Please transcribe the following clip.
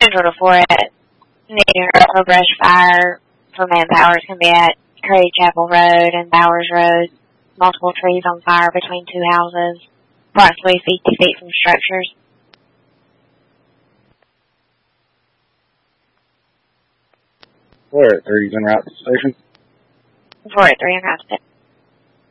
Central to Florette, needing earth or brush fire for manpower can be at Curry Chapel Road and Bowers Road. Multiple trees on fire between two houses, approximately 50 feet from structures. Florette 3's en route to the station. Florette 3 en route to